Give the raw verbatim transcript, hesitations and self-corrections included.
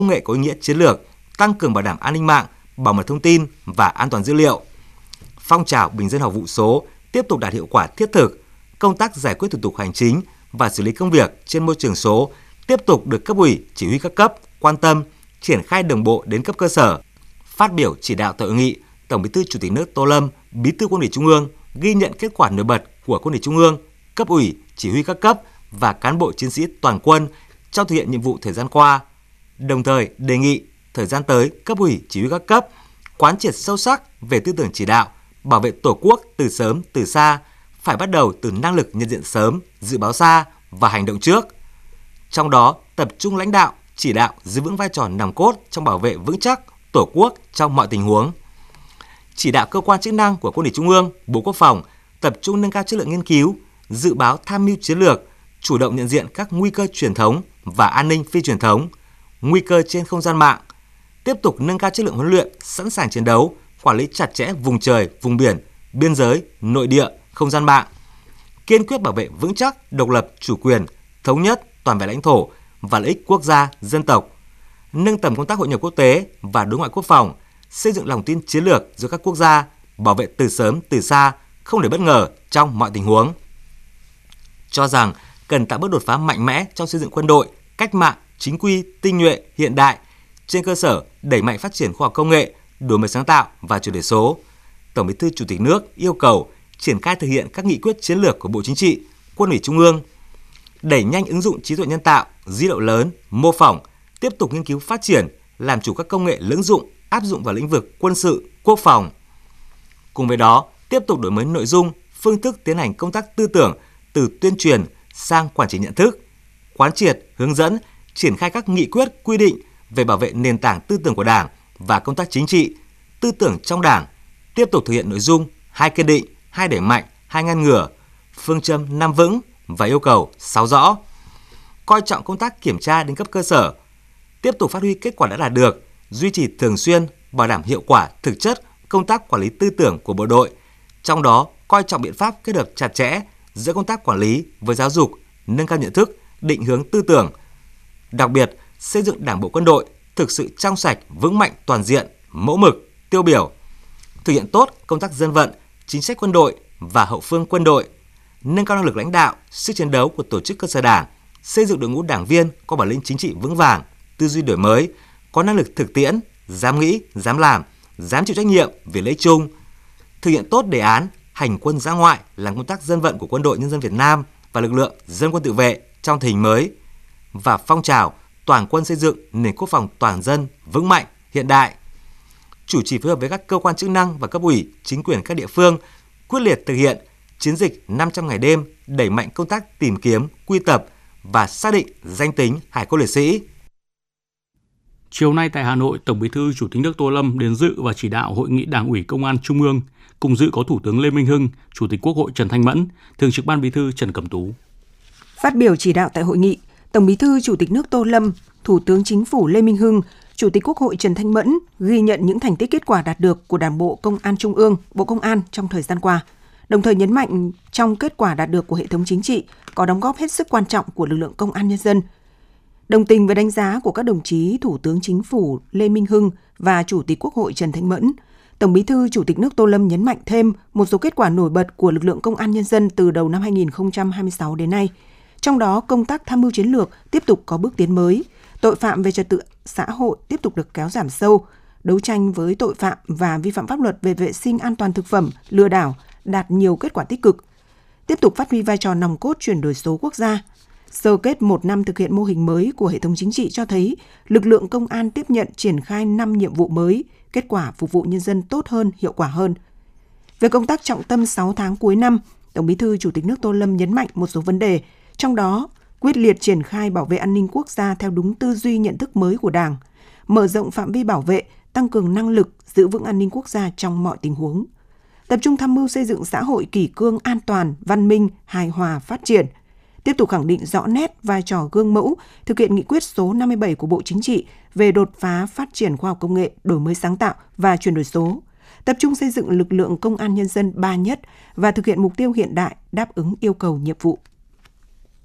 công nghệ có ý nghĩa chiến lược, tăng cường bảo đảm an ninh mạng, bảo mật thông tin và an toàn dữ liệu. Phong trào bình dân học vụ số tiếp tục đạt hiệu quả thiết thực, công tác giải quyết thủ tục hành chính và xử lý công việc trên môi trường số tiếp tục được cấp ủy, chỉ huy các cấp quan tâm, triển khai đồng bộ đến cấp cơ sở. Phát biểu chỉ đạo tại hội nghị, Tổng Bí thư Chủ tịch nước Tô Lâm, Bí thư Quân ủy Trung ương ghi nhận kết quả nổi bật của Quân ủy Trung ương, cấp ủy, chỉ huy các cấp và cán bộ chiến sĩ toàn quân trong thực hiện nhiệm vụ thời gian qua. Đồng thời đề nghị thời gian tới, cấp ủy, chỉ huy các cấp quán triệt sâu sắc về tư tưởng chỉ đạo bảo vệ Tổ quốc từ sớm từ xa, phải bắt đầu từ năng lực nhận diện sớm, dự báo xa và hành động trước. Trong đó tập trung lãnh đạo, chỉ đạo giữ vững vai trò nòng cốt trong bảo vệ vững chắc Tổ quốc trong mọi tình huống. Chỉ đạo cơ quan chức năng của Quân ủy Trung ương, Bộ Quốc phòng tập trung nâng cao chất lượng nghiên cứu, dự báo tham mưu chiến lược, chủ động nhận diện các nguy cơ truyền thống và an ninh phi truyền thống, nguy cơ trên không gian mạng, tiếp tục nâng cao chất lượng huấn luyện, sẵn sàng chiến đấu, quản lý chặt chẽ vùng trời, vùng biển, biên giới, nội địa, không gian mạng, kiên quyết bảo vệ vững chắc độc lập, chủ quyền, thống nhất, toàn vẹn lãnh thổ và lợi ích quốc gia, dân tộc, nâng tầm công tác hội nhập quốc tế và đối ngoại quốc phòng, xây dựng lòng tin chiến lược giữa các quốc gia, bảo vệ từ sớm từ xa, không để bất ngờ trong mọi tình huống. Cho rằng cần tạo bước đột phá mạnh mẽ trong xây dựng quân đội cách mạng, chính quy, tinh nhuệ, hiện đại, trên cơ sở đẩy mạnh phát triển khoa học công nghệ, đổi mới sáng tạo và chuyển đổi số. Tổng Bí thư Chủ tịch nước yêu cầu triển khai thực hiện các nghị quyết chiến lược của Bộ Chính trị, Quân ủy Trung ương, đẩy nhanh ứng dụng trí tuệ nhân tạo, dữ liệu lớn, mô phỏng, tiếp tục nghiên cứu phát triển, làm chủ các công nghệ lưỡng dụng áp dụng vào lĩnh vực quân sự, quốc phòng. Cùng với đó, tiếp tục đổi mới nội dung, phương thức tiến hành công tác tư tưởng từ tuyên truyền sang quản trị nhận thức, quán triệt, hướng dẫn, triển khai các nghị quyết, quy định về bảo vệ nền tảng tư tưởng của Đảng và công tác chính trị, tư tưởng trong Đảng, tiếp tục thực hiện nội dung hai kiên định, hai đẩy mạnh, hai ngăn ngừa, phương châm năm vững và yêu cầu sáu rõ. Coi trọng công tác kiểm tra đến cấp cơ sở, tiếp tục phát huy kết quả đã đạt được, duy trì thường xuyên, bảo đảm hiệu quả thực chất công tác quản lý tư tưởng của bộ đội, trong đó coi trọng biện pháp kết hợp chặt chẽ giữa công tác quản lý với giáo dục, nâng cao nhận thức, định hướng tư tưởng. Đặc biệt, xây dựng Đảng bộ quân đội thực sự trong sạch, vững mạnh toàn diện, mẫu mực, tiêu biểu, thực hiện tốt công tác dân vận, chính sách quân đội và hậu phương quân đội, nâng cao năng lực lãnh đạo, sức chiến đấu của tổ chức cơ sở Đảng, xây dựng đội ngũ đảng viên có bản lĩnh chính trị vững vàng, tư duy đổi mới, có năng lực thực tiễn, dám nghĩ, dám làm, dám chịu trách nhiệm vì lợi ích chung, thực hiện tốt đề án hành quân dã ngoại làm công tác dân vận của Quân đội Nhân dân Việt Nam và lực lượng dân quân tự vệ trong tình hình mới, và phong trào toàn quân xây dựng nền quốc phòng toàn dân vững mạnh, hiện đại. Chủ trì phối hợp với các cơ quan chức năng và cấp ủy, chính quyền các địa phương quyết liệt thực hiện chiến dịch năm trăm ngày đêm, đẩy mạnh công tác tìm kiếm, quy tập và xác định danh tính hải cốt liệt sĩ. Chiều nay tại Hà Nội, Tổng Bí thư Chủ tịch nước Tô Lâm đến dự và chỉ đạo Hội nghị Đảng ủy Công an Trung ương. Cùng dự có Thủ tướng Lê Minh Hưng, Chủ tịch Quốc hội Trần Thanh Mẫn, Thường trực Ban Bí thư Trần Cẩm Tú. Phát biểu chỉ đạo tại hội nghị, Tổng Bí thư Chủ tịch nước Tô Lâm, Thủ tướng Chính phủ Lê Minh Hưng, Chủ tịch Quốc hội Trần Thanh Mẫn ghi nhận những thành tích kết quả đạt được của Đảng bộ Công an Trung ương, Bộ Công an trong thời gian qua, đồng thời nhấn mạnh trong kết quả đạt được của hệ thống chính trị có đóng góp hết sức quan trọng của lực lượng Công an Nhân dân. Đồng tình với đánh giá của các đồng chí Thủ tướng Chính phủ Lê Minh Hưng và Chủ tịch Quốc hội Trần Thanh Mẫn, Tổng Bí thư Chủ tịch nước Tô Lâm nhấn mạnh thêm một số kết quả nổi bật của lực lượng Công an Nhân dân từ đầu năm hai nghìn không trăm hai mươi sáu đến nay. Trong đó, công tác tham mưu chiến lược tiếp tục có bước tiến mới, tội phạm về trật tự xã hội tiếp tục được kéo giảm sâu, đấu tranh với tội phạm và vi phạm pháp luật về vệ sinh an toàn thực phẩm, lừa đảo đạt nhiều kết quả tích cực. Tiếp tục phát huy vai trò nòng cốt chuyển đổi số quốc gia. Sơ kết một năm thực hiện mô hình mới của hệ thống chính trị cho thấy lực lượng công an tiếp nhận triển khai năm nhiệm vụ mới, kết quả phục vụ nhân dân tốt hơn, hiệu quả hơn. Về công tác trọng tâm sáu tháng cuối năm, Tổng Bí thư Chủ tịch nước Tô Lâm nhấn mạnh một số vấn đề, trong đó quyết liệt triển khai bảo vệ an ninh quốc gia theo đúng tư duy nhận thức mới của Đảng, mở rộng phạm vi bảo vệ, tăng cường năng lực giữ vững an ninh quốc gia trong mọi tình huống. Tập trung tham mưu xây dựng xã hội kỷ cương, an toàn, văn minh, hài hòa, phát triển. Tiếp tục khẳng định rõ nét vai trò gương mẫu, thực hiện nghị quyết số năm mươi bảy của Bộ Chính trị về đột phá phát triển khoa học công nghệ, đổi mới sáng tạo và chuyển đổi số. Tập trung xây dựng lực lượng Công an Nhân dân ba nhất và thực hiện mục tiêu hiện đại đáp ứng yêu cầu nhiệm vụ.